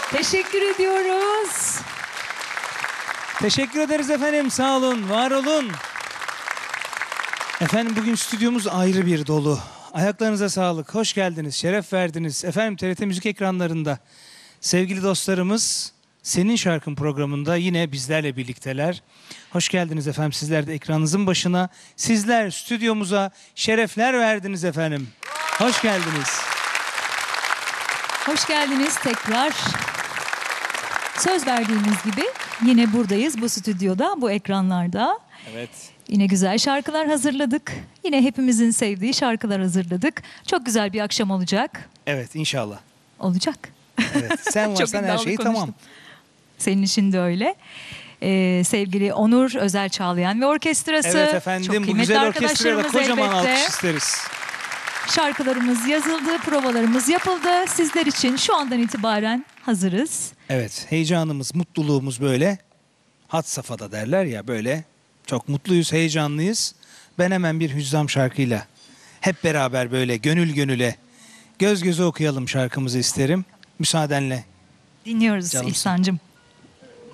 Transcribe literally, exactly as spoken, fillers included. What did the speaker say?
Teşekkür ediyoruz. Teşekkür ederiz efendim. Sağ olun, var olun. Efendim bugün stüdyomuz ayrı bir dolu. Ayaklarınıza sağlık. Hoş geldiniz, şeref verdiniz. Efendim T R T Müzik ekranlarında sevgili dostlarımız Senin Şarkın programında yine bizlerle birlikteler. Hoş geldiniz efendim. Sizler de ekranınızın başına. Sizler stüdyomuza şerefler verdiniz efendim. Hoş geldiniz. Hoş geldiniz tekrar. Söz verdiğimiz gibi yine buradayız bu stüdyoda, bu ekranlarda. Evet. Yine güzel şarkılar hazırladık. Yine hepimizin sevdiği şarkılar hazırladık. Çok güzel bir akşam olacak. Evet, inşallah. Olacak. Evet. Sen Çok varsan her iddialı şey konuştum. tamam. Senin için de öyle. Ee, sevgili Onur Özel Çağlayan ve orkestrası. Evet Çok efendim, bu kıymetli güzel orkestraya da arkadaşlarımız kocaman elbette. alkış isteriz. Şarkılarımız yazıldı, provalarımız yapıldı. Sizler için şu andan itibaren hazırız. Evet, heyecanımız, mutluluğumuz böyle had safhada derler ya, böyle çok mutluyuz, heyecanlıyız. Ben hemen bir hüzzam şarkıyla hep beraber böyle gönül gönüle, göz göze okuyalım şarkımızı isterim. Müsaadenle. Dinliyoruz Canımsın. İhsan'cığım.